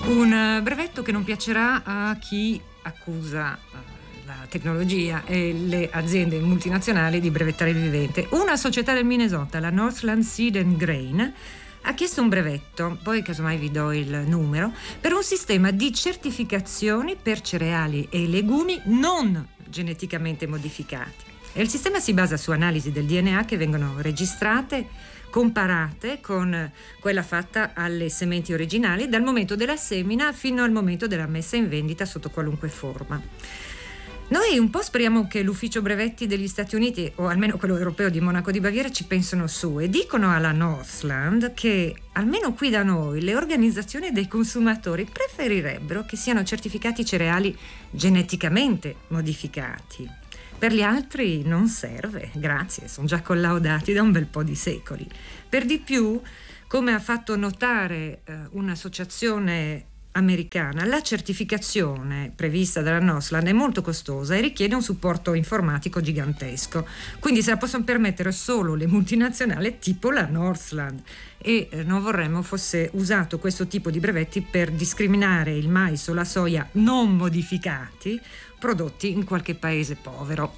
Un brevetto che non piacerà a chi accusa la tecnologia e le aziende multinazionali di brevettare il vivente. Una società del Minnesota, la Northland Seed and Grain, ha chiesto un brevetto, poi casomai vi do il numero, per un sistema di certificazioni per cereali e legumi non geneticamente modificati. E il sistema si basa su analisi del DNA che vengono registrate, comparate con quella fatta alle sementi originali dal momento della semina fino al momento della messa in vendita sotto qualunque forma. Noi un po' speriamo che l'ufficio brevetti degli Stati Uniti, o almeno quello europeo di Monaco di Baviera, ci pensano su e dicono alla Northland che almeno qui da noi le organizzazioni dei consumatori preferirebbero che siano certificati cereali geneticamente modificati. Per gli altri non serve, grazie, sono già collaudati da un bel po' di secoli. Per di più, come ha fatto notare un'associazione americana, la certificazione prevista dalla Northland è molto costosa e richiede un supporto informatico gigantesco. Quindi se la possono permettere solo le multinazionali tipo la Northland. E non vorremmo fosse usato questo tipo di brevetti per discriminare il mais o la soia non modificati prodotti in qualche paese povero.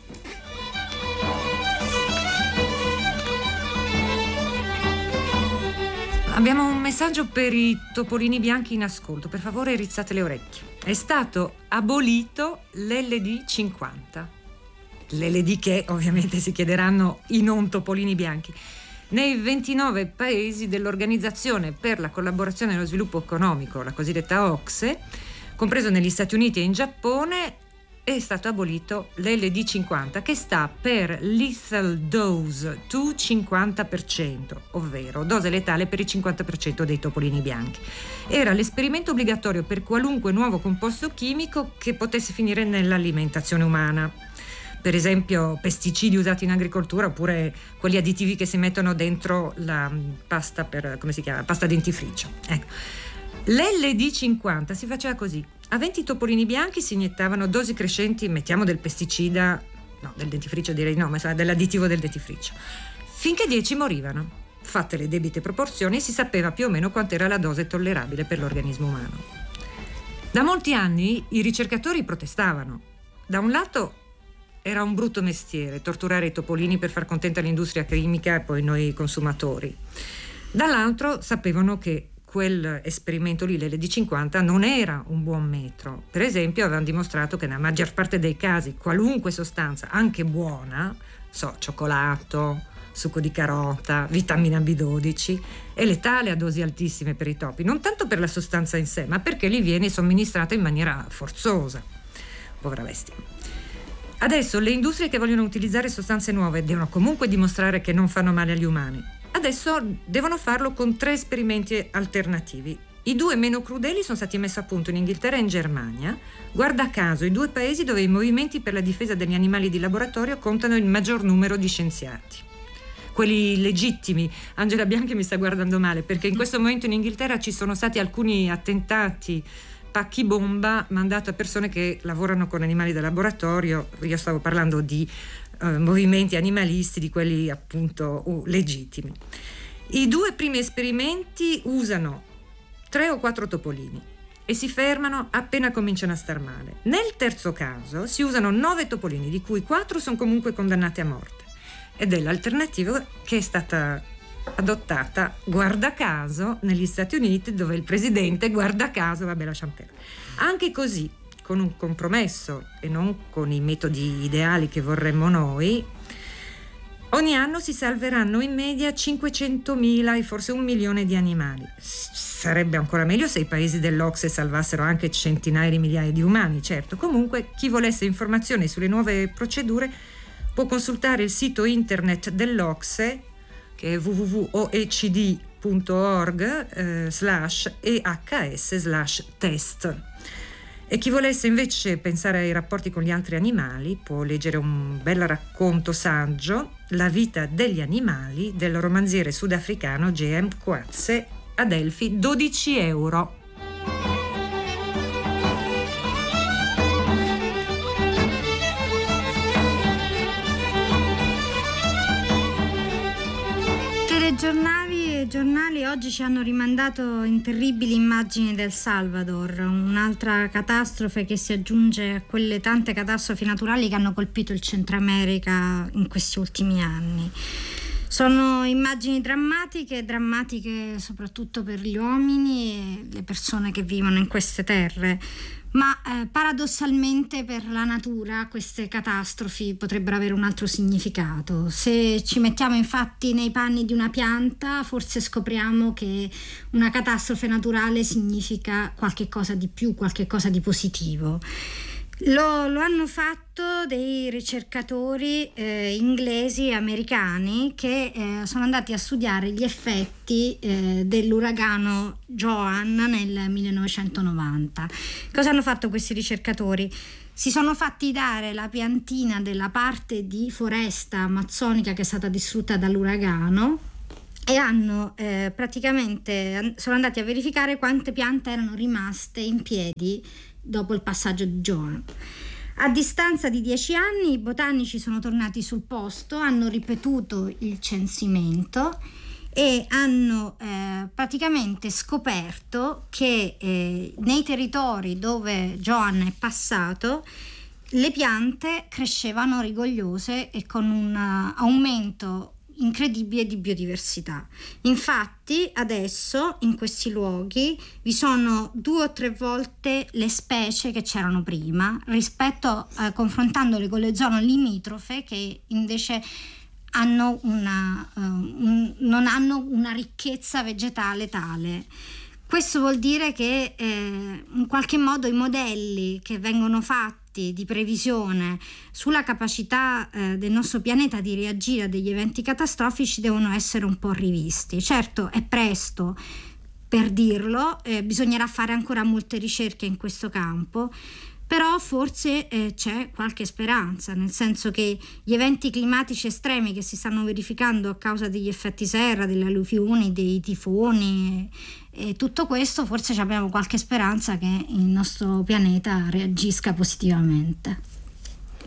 Abbiamo un messaggio per i topolini bianchi in ascolto. Per favore rizzate le orecchie. È stato abolito l'LD 50. L'LD che ovviamente si chiederanno i non topolini bianchi. Nei 29 paesi dell'Organizzazione per la collaborazione e lo sviluppo economico, la cosiddetta OCSE, compreso negli Stati Uniti e in Giappone, è stato abolito l'LD 50, che sta per Lethal Dose to 50%, ovvero dose letale per il 50% dei topolini bianchi. Era l'esperimento obbligatorio per qualunque nuovo composto chimico che potesse finire nell'alimentazione umana. Per esempio pesticidi usati in agricoltura oppure quelli additivi che si mettono dentro la pasta pasta dentifricio. Ecco. L'LD 50 si faceva così. A 20 topolini bianchi si iniettavano dosi crescenti, mettiamo del pesticida, no, del dentifricio direi no, ma dell'additivo del dentifricio, finché 10 morivano. Fatte le debite proporzioni si sapeva più o meno quant'era la dose tollerabile per l'organismo umano. Da molti anni i ricercatori protestavano. Da un lato era un brutto mestiere torturare i topolini per far contenta l'industria chimica e poi noi consumatori. Dall'altro sapevano che quel esperimento lì, l'LD 50, non era un buon metro. Per esempio avevano dimostrato che nella maggior parte dei casi qualunque sostanza, anche buona, cioccolato, succo di carota, vitamina B12, è letale a dosi altissime per i topi, non tanto per la sostanza in sé, ma perché gli viene somministrata in maniera forzosa. Povera bestia. Adesso le industrie che vogliono utilizzare sostanze nuove devono comunque dimostrare che non fanno male agli umani. Adesso devono farlo con 3 esperimenti alternativi. I 2 meno crudeli sono stati messi a punto in Inghilterra e in Germania, guarda caso i 2 paesi dove i movimenti per la difesa degli animali di laboratorio contano il maggior numero di scienziati. Quelli legittimi. Angela Bianchi mi sta guardando male perché in questo momento in Inghilterra ci sono stati alcuni attentati pacchi bomba mandato a persone che lavorano con animali da laboratorio. Io stavo parlando di movimenti animalisti, di quelli appunto legittimi. I 2 primi esperimenti usano 3 o 4 topolini e si fermano appena cominciano a star male. Nel terzo caso si usano 9 topolini, di cui 4 sono comunque condannati a morte, ed è l'alternativa che è stata adottata, guarda caso, negli Stati Uniti, dove il presidente, guarda caso, lasciamo perdere. Anche così, con un compromesso e non con i metodi ideali che vorremmo noi, ogni anno si salveranno in media 500.000 e forse 1 milione di animali. Sarebbe ancora meglio se i paesi dell'OCSE salvassero anche centinaia di migliaia di umani, certo. Comunque, chi volesse informazioni sulle nuove procedure può consultare il sito internet dell'OCSE, che è www.oecd.org/ehs/test. E chi volesse invece pensare ai rapporti con gli altri animali può leggere un bel racconto saggio, La vita degli animali, del romanziere sudafricano J.M. Coetzee, a Delphi, €12. Telegiornali telegiornali oggi ci hanno rimandato in terribili immagini del Salvador, un'altra catastrofe che si aggiunge a quelle tante catastrofi naturali che hanno colpito il Centro America in questi ultimi anni. Sono immagini drammatiche soprattutto per gli uomini e le persone che vivono in queste terre. Ma paradossalmente per la natura queste catastrofi potrebbero avere un altro significato. Se ci mettiamo infatti nei panni di una pianta, forse scopriamo che una catastrofe naturale significa qualche cosa di più, qualche cosa di positivo. Lo hanno fatto dei ricercatori inglesi e americani che sono andati a studiare gli effetti dell'uragano Joan nel 1990. Cosa hanno fatto questi ricercatori? Si sono fatti dare la piantina della parte di foresta amazzonica che è stata distrutta dall'uragano e hanno sono andati a verificare quante piante erano rimaste in piedi dopo il passaggio di Joan. A distanza di 10 anni i botanici sono tornati sul posto, hanno ripetuto il censimento e hanno praticamente scoperto che nei territori dove Joan è passato le piante crescevano rigogliose e con un aumento incredibile di biodiversità. Infatti adesso in questi luoghi vi sono 2 o 3 volte le specie che c'erano prima rispetto confrontandole con le zone limitrofe che invece hanno non hanno una ricchezza vegetale tale. Questo vuol dire che in qualche modo i modelli che vengono fatti di previsione sulla capacità del nostro pianeta di reagire a degli eventi catastrofici devono essere un po' rivisti. Certo, è presto per dirlo, bisognerà fare ancora molte ricerche in questo campo, però forse c'è qualche speranza, nel senso che gli eventi climatici estremi che si stanno verificando a causa degli effetti serra, delle alluvioni, dei tifoni e tutto questo, forse abbiamo qualche speranza che il nostro pianeta reagisca positivamente.